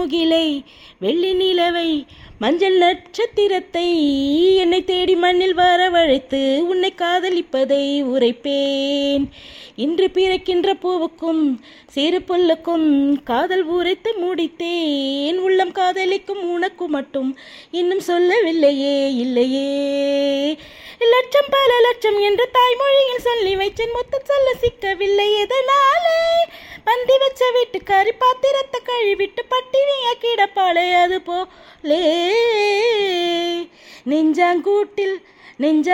முகிலை வெள்ளி நிலவை மஞ்சள் நட்சத்திரத்தை என்னை தேடி மண்ணில் வரவழைத்து உன்னை காதலிப்பதை உரைப்பேன். இன்று பிறக்கின்ற பூவுக்கும் சிறு புல்லுக்கும் காதல் உரைத்து முடித்தேன். உள்ளம் காதலிக்கும் உனக்கு மட்டும் இன்னும் சொல்லவில்லையே இல்லையே. லட்சம் பல லட்சம் என்று தாய்மொழியில் சொல்லி வைச்சேன், மொத்தம் சொல்ல சிக்கவில்லை எதனாலே. பந்தி வச்ச வீட்டுக்காரி பாத்திரத்தை கழுவிட்டு பட்டினியா கிடப்பாளே அது போலே. நெஞ்சாங்கூட்டில்